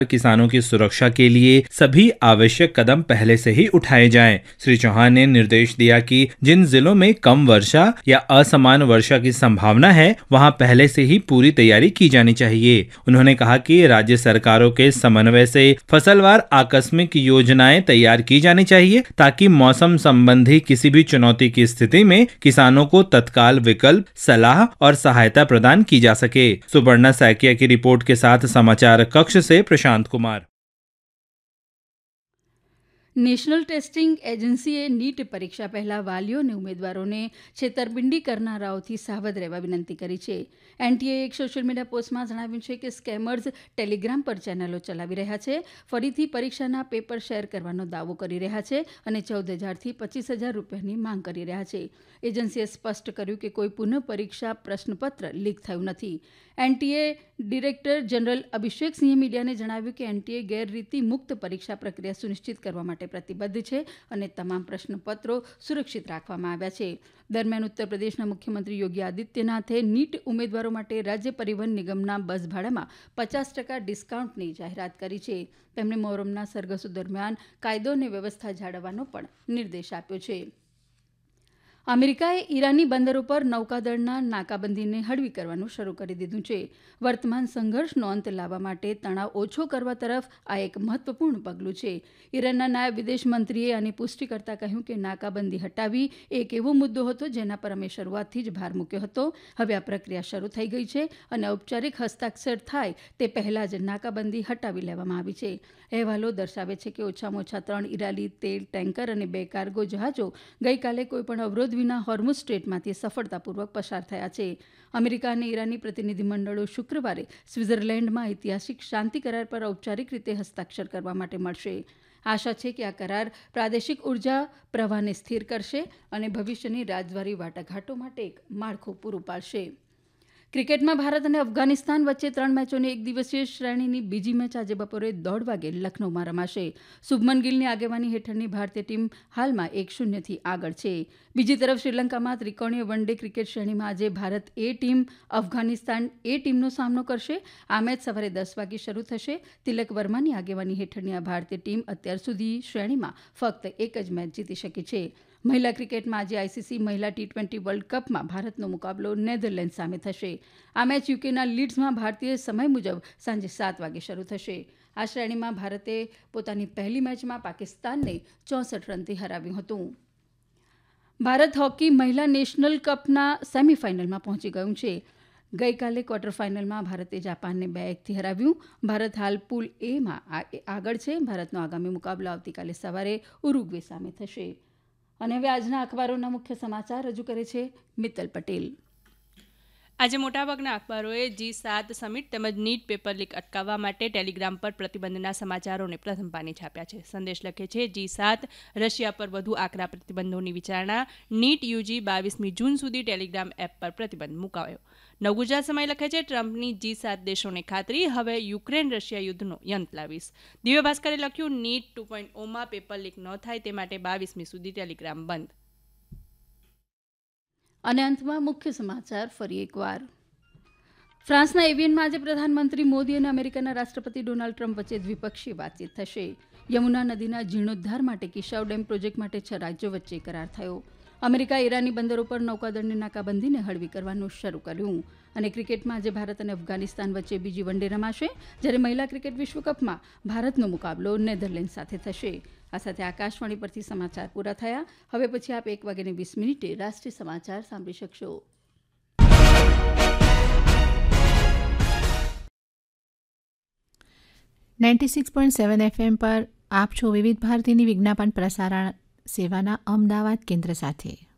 किसानों की सुरक्षा के लिए सभी आवश्यक कदम पहले से ही उठाए जाएं। श्री चौहान ने निर्देश दिया कि जिन जिलों में कम वर्षा या असमान वर्षा की संभावना है वहां पहले से ही पूरी तैयारी की जानी चाहिए। उन्होंने कहा कि राज्य सरकारों के समन्वय से फसलवार आकस्मिक योजनाएं तैयार की जानी चाहिए ताकि मौसम संबंधी किसी भी चुनौती की स्थिति में किसानों को तत्काल विकल्प, सलाह और सहायता प्रदान की जा सके। सुपर्णा सैकिया की रिपोर्ट के साथ समाचार कक्ष से प्रशांत कुमार। નેશનલ ટેસ્ટિંગ એજન્સીએ નીટ પરીક્ષા પહેલા વાલીઓ અને ઉમેદવારોને છેતરપિંડી કરનારાઓથી સાવધ રહેવા વિનંતી કરી છે. એનટીએએ એક સોશિયલ મીડિયા પોસ્ટમાં જણાવ્યું છે કે સ્કેમર્સ ટેલિગ્રામ પર ચેનલો ચલાવી રહ્યા છે, ફરીથી પરીક્ષાના પેપર શેર કરવાનો દાવો કરી રહ્યા છે અને 14,000થી 25,000 રૂપિયાની માંગ કરી રહ્યા છે. એજન્સીએ સ્પષ્ટ કર્યું કે કોઈ પુનઃ પરીક્ષા પ્રશ્નપત્ર લીક થયું નથી. એનટીએ ડિરેક્ટર જનરલ અભિષેક સિંહે મીડિયાને જણાવ્યું કે એનટીએ ગેરરીતિ મુક્ત પરીક્ષા પ્રક્રિયા સુનિશ્ચિત કરવા માટે પ્રતિબદ્ધ છે અને તમામ પ્રશ્નપત્રો સુરક્ષિત રાખવામાં આવ્યા છે. દરમિયાન ઉત્તર પ્રદેશના મુખ્યમંત્રી યોગી આદિત્યનાથે નીટ ઉમેદવારો માટે રાજ્ય પરિવહન નિગમના બસ ભાડામાં 50% ડિસ્કાઉન્ટની જાહેરાત કરી છે. તેમણે મોહરમના સરઘસો દરમિયાન કાયદો અને વ્યવસ્થા જાળવવાનો પણ નિર્દેશ આપ્યો છે. અમેરિકાએ ઈરાની બંદરો પર નૌકાદળના નાકાબંધીને હળવી કરવાનું શરૂ કરી દીધું છે. વર્તમાન સંઘર્ષનો અંત લાવવા માટે તણાવ ઓછો કરવા તરફ આ એક મહત્વપૂર્ણ પગલું છે. ઈરાનના નાયબ વિદેશ મંત્રીએ આની પુષ્ટિ કરતા કહ્યું કે નાકાબંધી હટાવવી એક એવો મુદ્દો હતો જેના પર અમે શરૂઆતથી જ ભાર મૂક્યો હતો. હવે આ પ્રક્રિયા શરૂ થઈ ગઈ છે અને ઔપચારિક હસ્તાક્ષર થાય તે પહેલા જ નાકાબંધી હટાવી લેવામાં આવી છે. અહેવાલો દર્શાવે છે કે ઓછામાં ઓછા 3 ઈરાની તેલ ટેન્કર અને 2 કાર્ગો જહાજો ગઈકાલે કોઈપણ અવરોધ વિના હોર્મુઝ સ્ટ્રેટમાંથી સફળતાપૂર્વક પસાર થયા છે. અમેરિકા અને ઈરાની પ્રતિનિધિમંડળો શુક્રવારે સ્વિટ્ઝરલેન્ડમાં ઐતિહાસિક શાંતિ કરાર પર ઔપચારિક રીતે હસ્તાક્ષર કરવા માટે મળશે. આશા છે કે આ કરાર પ્રાદેશિક ઉર્જા પ્રવાહને સ્થિર કરશે અને ભવિષ્યની રાજદ્વારી વાટાઘાટો માટે એક માળખું પૂરું પાડશે. ક્રિકેટમાં ભારત અને અફઘાનિસ્તાન વચ્ચે 3 મેચોની એક દિવસીય શ્રેણીની બીજી મેચ આજે બપોરે 1:30 વાગે લખનૌમાં રમાશે. શુભમન ગિલની આગેવાની હેઠળની ભારતીય ટીમ હાલમાં 1-0થી આગળ છે. બીજી તરફ શ્રીલંકામાં ત્રિકોણીય વન ડે ક્રિકેટ શ્રેણીમાં આજે ભારત એ ટીમ અફઘાનિસ્તાન એ ટીમનો સામનો કરશે. આ મેચ સવારે 10 વાગે શરૂ થશે. તિલક વર્માની આગેવાની હેઠળની આ ભારતીય ટીમ અત્યાર સુધી શ્રેણીમાં ફક્ત એક જ મેચ જીતી શકી છે. મહિલા ક્રિકેટમાં આજે આઈસીસી મહિલા T20 વર્લ્ડ કપમાં ભારતનો મુકાબલો નેધરલેન્ડ સામે થશે. આ મેચ યુકેના લીડ્સમાં ભારતીય સમય મુજબ સાંજે 7 વાગે શરૂ થશે. આ શ્રેણીમાં ભારતે પોતાની પહેલી મેચમાં પાકિસ્તાનને 64 રનથી હરાવ્યું હતું. ભારત હોકી મહિલા નેશનલ કપના સેમીફાઇનલમાં પહોંચી ગયું છે. ગઈકાલે ક્વાર્ટર ફાઇનલમાં ભારતે જાપાનને 2-1થી હરાવ્યું. ભારત હાલ પુલ એમાં આગળ છે. ભારતનો આગામી મુકાબલો આવતીકાલે સવારે ઉરુગ્વે સામે થશે. અને હવે આજના અખબારોના મુખ્ય સમાચાર રજૂ કરે છે મિત્તલ પટેલ. આજે મોટાભાગના અખબારોએ G7 સમિટ તેમજ નીટ પેપર લીક અટકાવવા માટે ટેલિગ્રામ પર પ્રતિબંધના સમાચારોને પ્રથમ પાને છાપ્યા છે. સંદેશ લખે છે G7 રશિયા પર વધુ આકરા પ્રતિબંધોની વિચારણા, નીટ યુજી 22મી જૂન સુધી ટેલિગ્રામ એપ પર પ્રતિબંધ મુકાયો. નવગુજરાત સમય લખે છે ટ્રમ્પની G7 દેશોને ખાતરી, હવે યુક્રેન રશિયા યુદ્ધનો અંત લાવીશ. દિવ્ય ભાસ્કરે લખ્યું નીટ 2.0માં પેપર લીક ન થાય તે માટે 22મી સુધી ટેલિગ્રામ બંધ. અને અંતમાં મુખ્ય સમાચાર ફરી એકવાર. ફ્રાન્સના એવિયનમાં આજે પ્રધાનમંત્રી મોદી અને અમેરિકાના રાષ્ટ્રપતિ ડોનાલ્ડ ટ્રમ્પ વચ્ચે દ્વિપક્ષીય વાતચીત થશે. યમુના નદીના જીર્ણોદ્ધાર માટે કિશાઉ ડેમ પ્રોજેક્ટ માટે 6 રાજ્યો વચ્ચે કરાર થયો. અમેરિકા ઈરાની બંદરો પર નૌકાદળની નાકાબંધીને હળવી કરવાનું શરૂ કર્યું. અને ક્રિકેટમાં આજે ભારત અને અફઘાનિસ્તાન વચ્ચે બીજી વન ડે રમાશે, જ્યારે મહિલા ક્રિકેટ વિશ્વકપમાં ભારતનો મુકાબલો નેધરલેન્ડ સાથે થશે. આ સાથે આકાશવાણી પરથી સમાચાર પૂરા થયા. હવે પછી આપ 1:20 રાષ્ટ્રીય સમાચાર સાંભળી શકશો. FM પર આપ છો વિવિધ ભારતીની વિજ્ઞાપન પ્રસારણ સેવાના અમદાવાદ કેન્દ્ર સાથે.